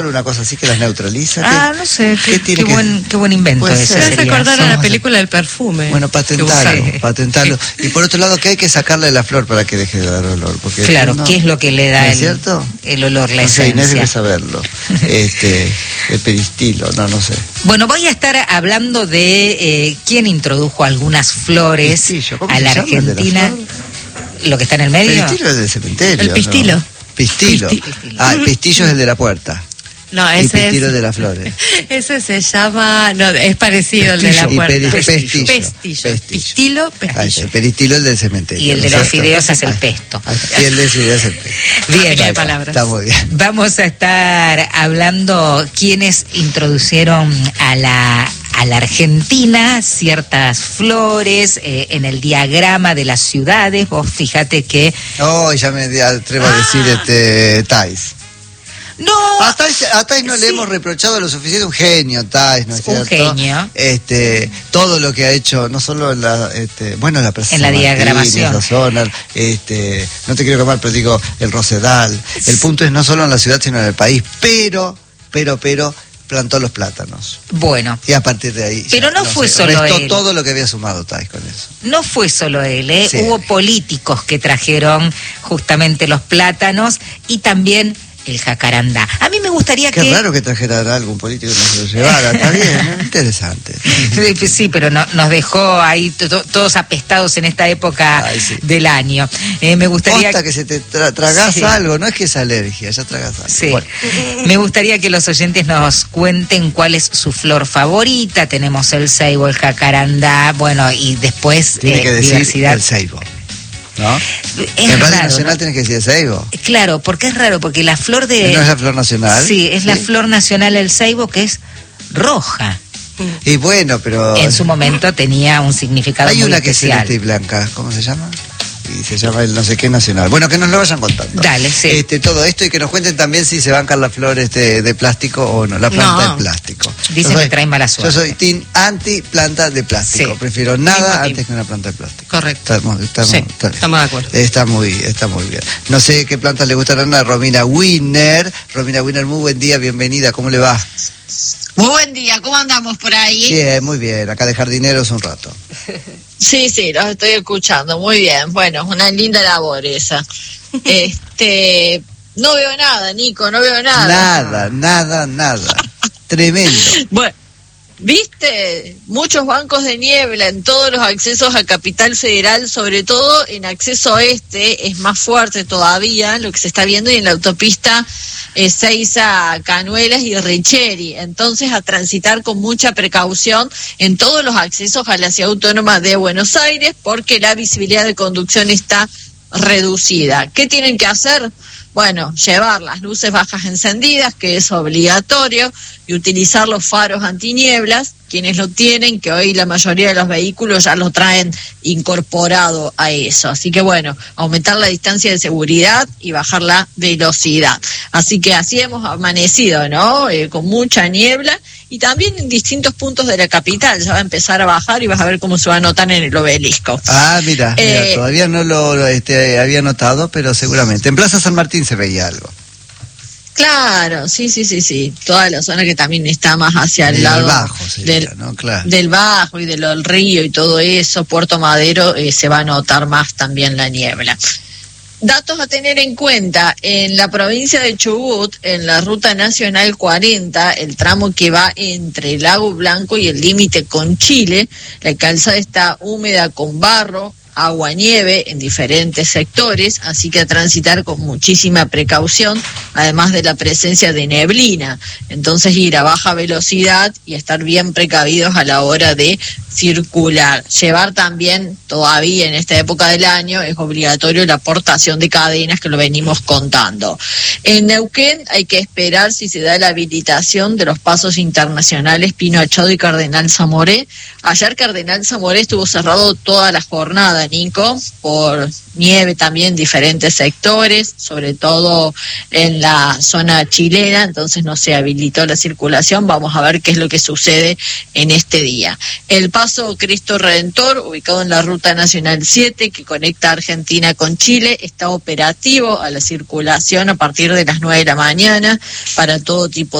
una cosa así que las neutraliza. No sé, qué buen invento ese. Me hace acordar a la película del perfume. Bueno, patentarlo. Y por otro lado, que hay que sacarle la flor para que deje de dar olor. Porque claro, ¿qué es lo que le da el olor, la esencia? Inés debe saberlo. El peristilo, no sé. Bueno, voy a estar hablando de quién introdujo algunas flores a la Argentina. ¿Lo que está en el medio? El pistillo es del cementerio. El pistilo. ¿No? Pistilo. El pistillo es el de la puerta. No, ese es de las flores. Ese se llama, es parecido al de la puerta. Pestillo. Pistilo, pestillo. El peristilo es el del cementerio. Y el de los fideos es el pesto. Y el de los fideos es el pesto. Bien, está muy bien. Vamos a estar hablando quiénes introdujeron a la Argentina ciertas flores en el diagrama de las ciudades. Vos fíjate que... ya me atrevo a decir Thais. No. A Thais no le hemos reprochado lo suficiente, un genio Thais, ¿no es cierto? Un genio. Todo lo que ha hecho, no solo en la Plaza en la diagramación. Esa zona, no te quiero quemar, pero digo, el Rosedal. El punto es no solo en la ciudad, sino en el país, pero plantó los plátanos. Bueno. Y a partir de ahí... Pero no fue solo él. Todo lo que había sumado Thais con eso. No fue solo él, Sí. Hubo políticos que trajeron justamente los plátanos y también el jacarandá. A mí me gustaría Qué raro que trajera algún político que no se lo llevara. Está bien, interesante. Sí, pero nos dejó ahí todos apestados en esta época del año. Me gustaría... Hasta que se te tragas algo, no es que es alergia, ya tragas algo. Sí. Bueno. Me gustaría que los oyentes nos cuenten cuál es su flor favorita. Tenemos el ceibo, el jacarandá, bueno, y después Tiene que decir diversidad. el ceibo, ¿no? Es en Radio raro, Nacional ¿no? Tenés que decir el ceibo. Claro, porque es raro, porque la flor de... ¿No es la flor nacional? Sí, es la flor nacional el ceibo, que es roja. Y bueno, pero... En su momento tenía un significado hay muy una que es especial. celeste y blanca, ¿cómo se llama? Y se llama el no sé qué nacional. Bueno, que nos lo vayan contando. Dale, sí. Todo esto y que nos cuenten también si se bancan las flores de plástico o no, la planta de plástico. Dicen que trae mala suerte. Yo soy team anti planta de plástico. Sí. Prefiero nada antes que una planta de plástico. Correcto. Estamos de acuerdo. Está muy bien. No sé qué plantas le gustarán a Romina Wiener. Romina Wiener, muy buen día, bienvenida. ¿Cómo le va? Muy buen día, ¿cómo andamos por ahí? Bien, muy bien. Acá de jardineros un rato. Sí, los estoy escuchando, muy bien. Bueno, una linda labor esa. No veo nada, Nico, no veo nada. Nada. Tremendo. Bueno, ¿viste? Muchos bancos de niebla en todos los accesos a Capital Federal, sobre todo en acceso este, es más fuerte todavía lo que se está viendo, y en la autopista Ezeiza, Canuelas y Richeri. Entonces, a transitar con mucha precaución en todos los accesos a la Ciudad Autónoma de Buenos Aires, porque la visibilidad de conducción está reducida. ¿Qué tienen que hacer? Bueno, llevar las luces bajas encendidas, que es obligatorio, y utilizar los faros antinieblas, quienes lo tienen, que hoy la mayoría de los vehículos ya lo traen incorporado a eso. Así que bueno, aumentar la distancia de seguridad y bajar la velocidad. Así que así hemos amanecido, ¿no? Con mucha niebla, y también en distintos puntos de la capital. Ya va a empezar a bajar y vas a ver cómo se va a notar en el obelisco. Mira, todavía no lo había notado, pero seguramente. En Plaza San Martín se veía algo. Claro, sí. Toda la zona que también está más hacia el lado Bajo sería, ¿no? Claro. Del Bajo y del río y todo eso, Puerto Madero, se va a notar más también la niebla. Datos a tener en cuenta: en la provincia de Chubut, en la ruta nacional 40, el tramo que va entre Lago Blanco y el límite con Chile, la calzada está húmeda con barro, agua, nieve en diferentes sectores, así que a transitar con muchísima precaución, además de la presencia de neblina. Entonces, ir a baja velocidad y estar bien precavidos a la hora de circular. Llevar también, todavía en esta época del año, es obligatorio la portación de cadenas, que lo venimos contando. En Neuquén hay que esperar si se da la habilitación de los pasos internacionales Pino Achado y Cardenal Zamoré. Ayer Cardenal Zamoré estuvo cerrado toda la jornada pánico por nieve también en diferentes sectores, sobre todo en la zona chilena, entonces no se habilitó la circulación. Vamos a ver qué es lo que sucede en este día. El paso Cristo Redentor, ubicado en la Ruta Nacional 7, que conecta Argentina con Chile, está operativo a la circulación a partir de las 9 de la mañana para todo tipo